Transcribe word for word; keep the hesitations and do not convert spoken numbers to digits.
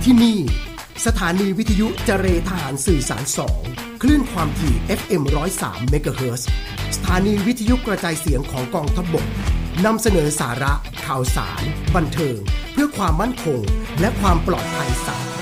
ที่นี่สถานีวิทยุเจเรทหารสื่อสารสองคลื่นความถี่ เอฟ เอ็ม หนึ่งศูนย์สาม เมกะเฮิรตซ์สถานีวิทยุกระจายเสียงของกองทัพบกนำเสนอสาระข่าวสารบันเทิงเพื่อความมั่นคงและความปลอดภัยสากล